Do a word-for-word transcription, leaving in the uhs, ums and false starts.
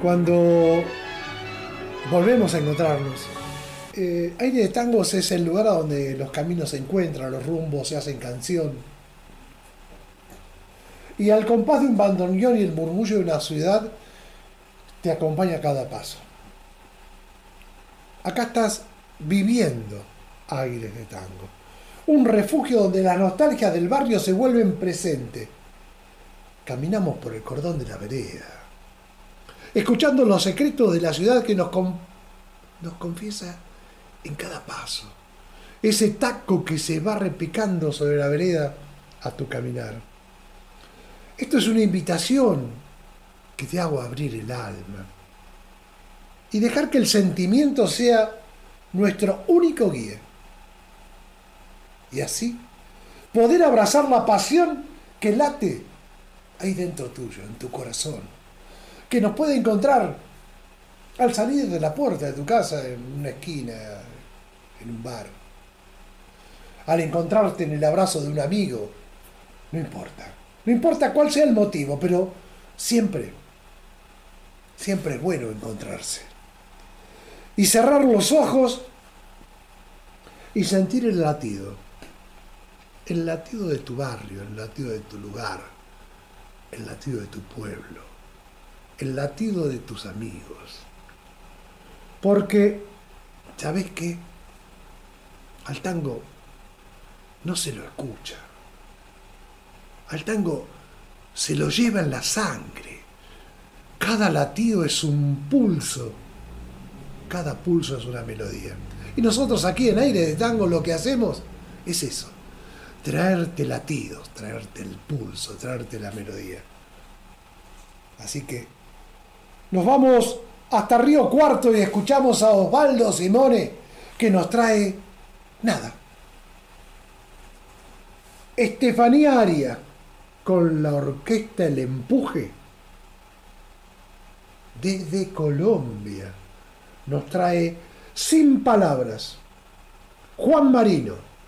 Cuando volvemos a encontrarnos, eh, Aire de Tangos es el lugar a donde los caminos se encuentran, los rumbos se hacen canción. Y al compás de un bandoneón y el murmullo de una ciudad, te acompaña a cada paso. Acá estás viviendo Aires de Tango. Un refugio donde las nostalgias del barrio se vuelven presente. Caminamos por el cordón de la vereda, escuchando los secretos de la ciudad que nos, con, nos confiesa en cada paso. Ese taco que se va repicando sobre la vereda a tu caminar. Esto es una invitación que te hago abrir el alma y dejar que el sentimiento sea nuestro único guía. Y así poder abrazar la pasión que late ahí dentro tuyo, en tu corazón, que nos puede encontrar al salir de la puerta de tu casa, en una esquina, en un bar, al encontrarte en el abrazo de un amigo. No importa, no importa cuál sea el motivo, pero siempre, siempre es bueno encontrarse. Y cerrar los ojos y sentir el latido, el latido de tu barrio, el latido de tu lugar, el latido de tu pueblo, el latido de tus amigos. Porque, ¿sabes qué? Al tango no se lo escucha. Al tango se lo lleva en la sangre. Cada latido es un pulso. Cada pulso es una melodía. Y nosotros aquí en Aire de Tango lo que hacemos es eso. Traerte latidos, traerte el pulso, traerte la melodía. Así que nos vamos hasta Río Cuarto y escuchamos a Osvaldo Simone, que nos trae nada. Estefanía Aria, con la orquesta El Empuje, desde Colombia, nos trae Sin Palabras. Juan Marino.